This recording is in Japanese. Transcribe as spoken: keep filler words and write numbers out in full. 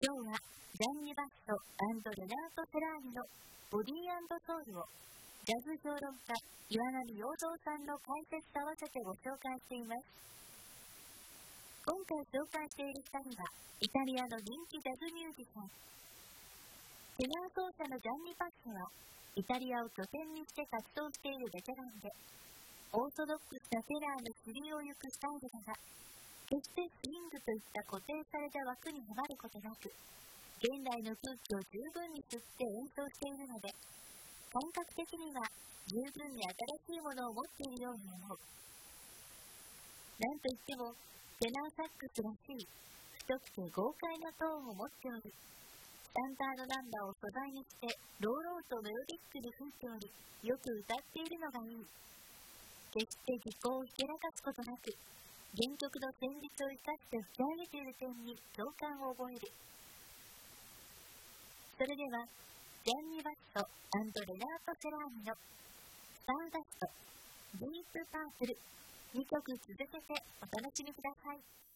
今日はジャンニ・バッソ&レナート・セラーニのボディ&ソウルをジャズ評論家岩波陽三さんの解説と合わせてご紹介しています。今回紹介しているふたりはイタリアの人気ジャズミュージシャン。テナー奏者のジャンニ・バッソはイタリアを拠点にして活動しているベテランで、オーソドックスなテラーの尻を行くスタイルだが、決してスイングといった固定された枠にはまることなく、現代の空気を十分に吸って演奏しているので、感覚的には十分に新しいものを持っているように思う。なんといっても、テナーサックスらしい、太くて豪快なトーンを持っており、スタンダードナンバーを素材にして、朗々とメロディックに吹いており、よく歌っているのがいい。決して技巧をひけらかすことなく、原曲の旋律を生かして吹き上げている点に共感を覚える。それでは、ジャンニ・バッソ&レナート・セラーニのスターダスト、ディープ・パープルにきょく続けてお楽しみください。